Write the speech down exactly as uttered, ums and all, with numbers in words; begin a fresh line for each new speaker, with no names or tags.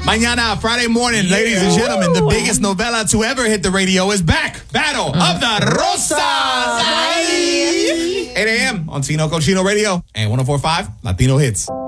Mañana, Friday morning, yeah. ladies and gentlemen, the biggest novela to ever hit the radio is back. Battle of the Rosas. eight a.m. on Tino Cochino Radio and one oh four point five Latino Hits.